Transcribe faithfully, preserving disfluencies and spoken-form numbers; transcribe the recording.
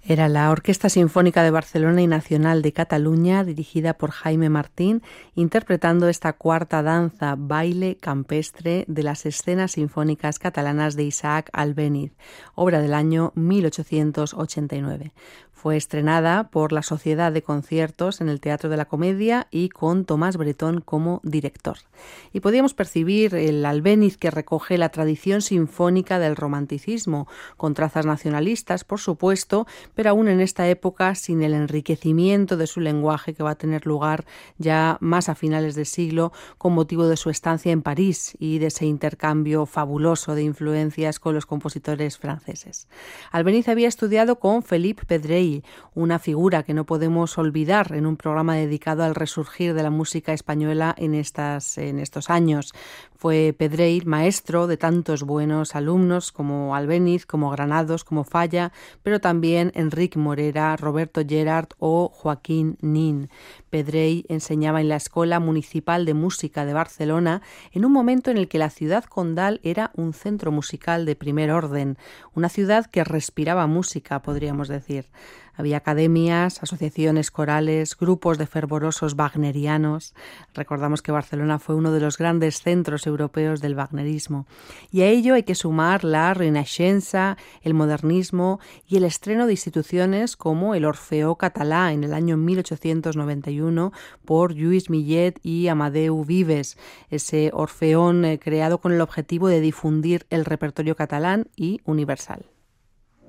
Era la Orquesta Sinfónica de Barcelona y Nacional de Cataluña, dirigida por Jaime Martín, interpretando esta cuarta danza, baile campestre de las escenas sinfónicas catalanas de Isaac Albéniz, obra del año mil ochocientos ochenta y nueve. Fue estrenada por la Sociedad de Conciertos en el Teatro de la Comedia y con Tomás Bretón como director. Y podíamos percibir el Albéniz que recoge la tradición sinfónica del romanticismo, con trazas nacionalistas, por supuesto, pero aún en esta época sin el enriquecimiento de su lenguaje que va a tener lugar ya más a finales de siglo con motivo de su estancia en París y de ese intercambio fabuloso de influencias con los compositores franceses. Albéniz había estudiado con Philippe Pedrell, una figura que no podemos olvidar en un programa dedicado al resurgir de la música española en, estas, en estos años. Fue Pedrell maestro de tantos buenos alumnos como Albéniz, como Granados, como Falla, pero también Enric Morera, Roberto Gerard o Joaquín Nin. Pedrell enseñaba en la Escuela Municipal de Música de Barcelona en un momento en el que la ciudad condal era un centro musical de primer orden, una ciudad que respiraba música, podríamos decir. Había academias, asociaciones corales, grupos de fervorosos wagnerianos. Recordamos que Barcelona fue uno de los grandes centros europeos del wagnerismo. Y a ello hay que sumar la Renaixença, el modernismo y el estreno de instituciones como el Orfeó Català en el año mil ochocientos noventa y uno por Lluís Millet y Amadeu Vives, ese orfeón eh, creado con el objetivo de difundir el repertorio catalán y universal.